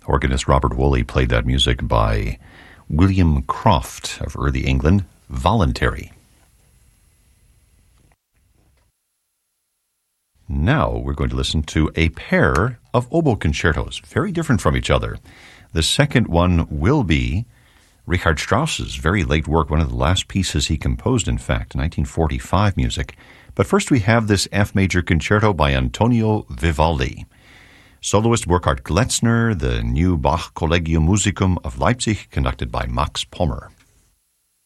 Organist Robert Woolley played that music by William Croft of early England, Voluntary. Now we're going to listen to a pair of oboe concertos, very different from each other. The second one will be Richard Strauss's very late work, one of the last pieces he composed, in fact, 1945 music. But first we have this F major concerto by Antonio Vivaldi. Soloist Burkhard Gletzner, the new Bach Collegium Musicum of Leipzig, conducted by Max Pommer.